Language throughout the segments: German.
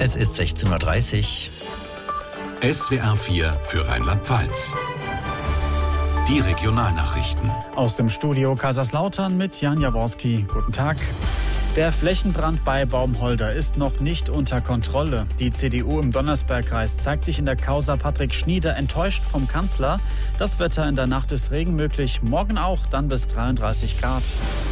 Es ist 16:30 Uhr. SWR 4 für Rheinland-Pfalz. Die Regionalnachrichten. Aus dem Studio Kaiserslautern mit Jan Jaworski. Guten Tag. Der Flächenbrand bei Baumholder ist noch nicht unter Kontrolle. Die CDU im Donnersbergkreis zeigt sich in der Causa Patrick Schnieder enttäuscht vom Kanzler. Das Wetter in der Nacht ist Regen möglich, morgen auch, dann bis 33 Grad.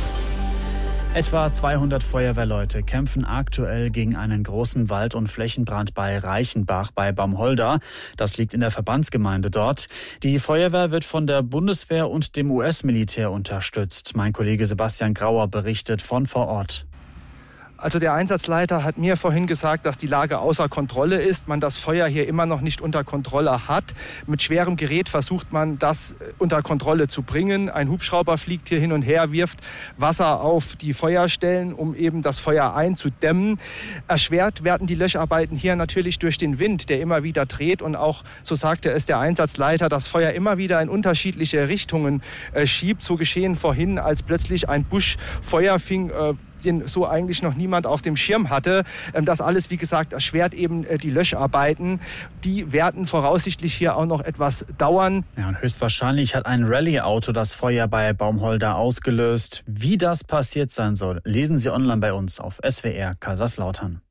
Etwa 200 Feuerwehrleute kämpfen aktuell gegen einen großen Wald- und Flächenbrand bei Reichenbach bei Baumholder. Das liegt in der Verbandsgemeinde dort. Die Feuerwehr wird von der Bundeswehr und dem US-Militär unterstützt. Mein Kollege Sebastian Grauer berichtet von vor Ort. Also der Einsatzleiter hat mir vorhin gesagt, dass die Lage außer Kontrolle ist, man das Feuer hier immer noch nicht unter Kontrolle hat. Mit schwerem Gerät versucht man, das unter Kontrolle zu bringen. Ein Hubschrauber fliegt hier hin und her, wirft Wasser auf die Feuerstellen, um eben das Feuer einzudämmen. Erschwert werden die Löscharbeiten hier natürlich durch den Wind, der immer wieder dreht. Und auch, so sagte es der Einsatzleiter, das Feuer immer wieder in unterschiedliche Richtungen schiebt. So geschehen vorhin, als plötzlich ein Busch Feuer fing, den so eigentlich noch niemand auf dem Schirm hatte. Das alles, wie gesagt, erschwert eben die Löscharbeiten. Die werden voraussichtlich hier auch noch etwas dauern. Ja, und höchstwahrscheinlich hat ein Rallye-Auto das Feuer bei Baumholder ausgelöst. Wie das passiert sein soll, lesen Sie online bei uns auf SWR Kaiserslautern.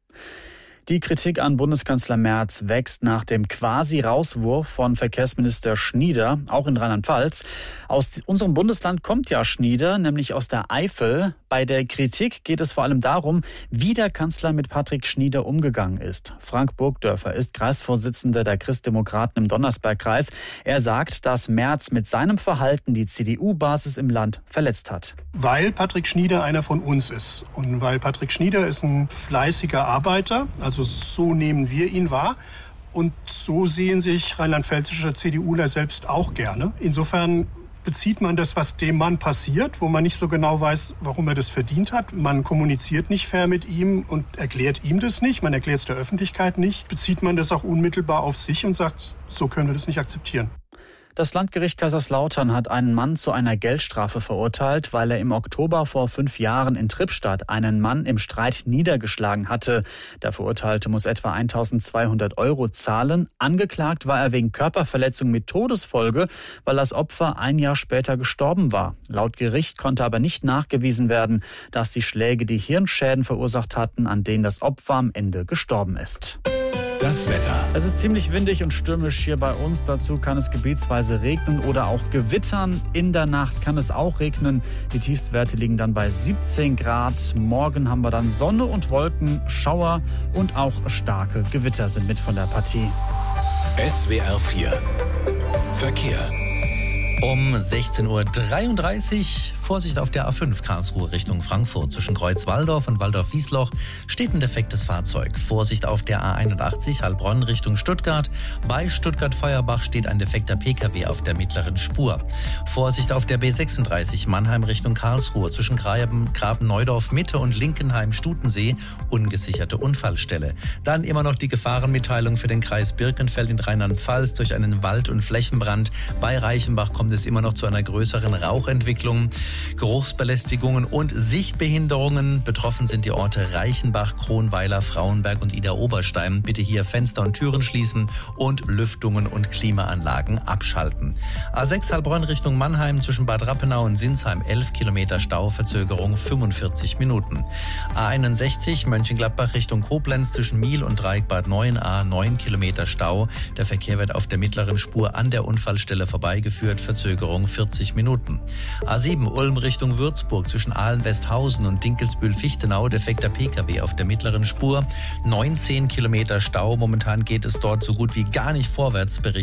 Die Kritik an Bundeskanzler Merz wächst nach dem Quasi-Rauswurf von Verkehrsminister Schnieder, auch in Rheinland-Pfalz. Aus unserem Bundesland kommt ja Schnieder, nämlich aus der Eifel. Bei der Kritik geht es vor allem darum, wie der Kanzler mit Patrick Schnieder umgegangen ist. Frank Burgdörfer ist Kreisvorsitzender der Christdemokraten im Donnersbergkreis. Er sagt, dass Merz mit seinem Verhalten die CDU-Basis im Land verletzt hat. Weil Patrick Schnieder einer von uns ist und weil Patrick Schnieder ist ein fleißiger Arbeiter, also so nehmen wir ihn wahr. Und so sehen sich rheinland-pfälzische CDUler selbst auch gerne. Insofern bezieht man das, was dem Mann passiert, wo man nicht so genau weiß, warum er das verdient hat. Man kommuniziert nicht fair mit ihm und erklärt ihm das nicht. Man erklärt es der Öffentlichkeit nicht. Bezieht man das auch unmittelbar auf sich und sagt, so können wir das nicht akzeptieren. Das Landgericht Kaiserslautern hat einen Mann zu einer Geldstrafe verurteilt, weil er im Oktober vor 5 Jahren in Trippstadt einen Mann im Streit niedergeschlagen hatte. Der Verurteilte muss etwa 1.200 € zahlen. Angeklagt war er wegen Körperverletzung mit Todesfolge, weil das Opfer ein Jahr später gestorben war. Laut Gericht konnte aber nicht nachgewiesen werden, dass die Schläge die Hirnschäden verursacht hatten, an denen das Opfer am Ende gestorben ist. Das Wetter. Es ist ziemlich windig und stürmisch hier bei uns. Dazu kann es gebietsweise regnen oder auch gewittern. In der Nacht kann es auch regnen. Die Tiefstwerte liegen dann bei 17 Grad. Morgen haben wir dann Sonne und Wolken, Schauer und auch starke Gewitter sind mit von der Partie. SWR 4 Verkehr. Um 16:33 Uhr, Vorsicht auf der A5 Karlsruhe Richtung Frankfurt. Zwischen Kreuzwaldorf und Waldorf-Wiesloch steht ein defektes Fahrzeug. Vorsicht auf der A81 Heilbronn Richtung Stuttgart. Bei Stuttgart-Feuerbach steht ein defekter Pkw auf der mittleren Spur. Vorsicht auf der B36 Mannheim Richtung Karlsruhe. Zwischen Graben-Neudorf Mitte und Linkenheim-Stutensee ungesicherte Unfallstelle. Dann immer noch die Gefahrenmitteilung für den Kreis Birkenfeld in Rheinland-Pfalz durch einen Wald- und Flächenbrand. Bei Reichenbach kommt es immer noch zu einer größeren Rauchentwicklung, Geruchsbelästigungen und Sichtbehinderungen. Betroffen sind die Orte Reichenbach, Kronweiler, Frauenberg und Idar-Oberstein. Bitte hier Fenster und Türen schließen und Lüftungen und Klimaanlagen abschalten. A6 Heilbronn Richtung Mannheim zwischen Bad Rappenau und Sinsheim 11 Kilometer Stau, Verzögerung 45 Minuten. A61 Mönchengladbach Richtung Koblenz zwischen Miel und Dreieckbad 9a 9 Kilometer Stau. Der Verkehr wird auf der mittleren Spur an der Unfallstelle vorbeigeführt, Verzögerung 40 Minuten. A7 Ulm Richtung Würzburg zwischen Aalen-Westhausen und Dinkelsbühl-Fichtenau, defekter Pkw auf der mittleren Spur. 19 Kilometer Stau, momentan geht es dort so gut wie gar nicht vorwärts, berichtet